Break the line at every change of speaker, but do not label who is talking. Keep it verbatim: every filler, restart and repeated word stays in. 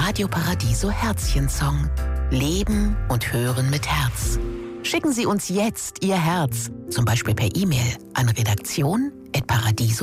Radio Paradiso Herzchensong. Leben und hören mit Herz. Schicken Sie uns jetzt Ihr Herz, zum Beispiel per E-Mail an redaktion at paradiso